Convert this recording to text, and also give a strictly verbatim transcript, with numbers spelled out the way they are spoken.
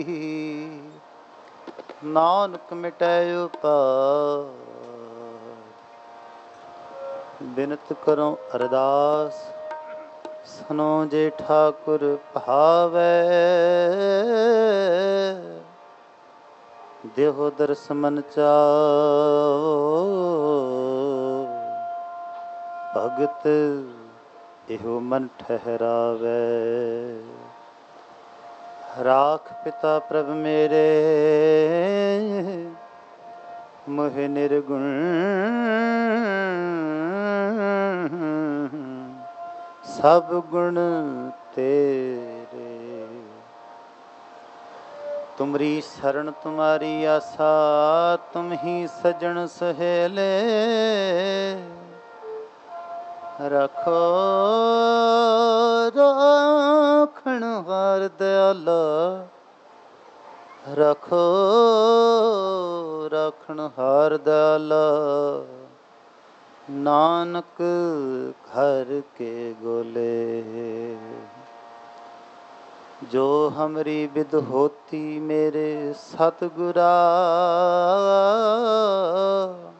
ਨਾਨਕ ਮਿਟੈ ਉਪਾਰ। ਬਿਨਤ ਕਰੋ ਅਰਦਾਸ ਸੁਨੋ ਜੇ ਠਾਕੁਰ ਭਾਵੈ। ਦੇਹੋ ਦਰਸ ਮਨ ਚਾਓ ਭਗਤ ਇਹੋ ਮਨ ਠਹਿਰਾਵੈ। ਰਾਖ ਪਿਤਾ ਪ੍ਰਭ ਮੇਰੇ ਮੋਹਿ ਨਿਰਗੁਣ ਸਭ ਗੁਣ ਤੇਰੇ। ਤੁਮਰੀ ਸ਼ਰਨ ਤੁਮਾਰੀ ਆਸਾ ਤੁਮ ਹੀ ਸਜਣ ਸਹੇਲੇ। ਰੱਖੋ ਰਾਖਣ ਹਾਰ ਦਿਆਲਾ ਰੱਖੋ ਰਾਖਣ ਹਾਰ ਦਿਆਲਾ। ਨਾਨਕ ਘਰ ਕੇ ਗੋਲੇ ਜੋ ਹਮਰੀ ਬਿਦ ਹੋਤੀ ਮੇਰੇ ਸਤਿਗੁਰਾ।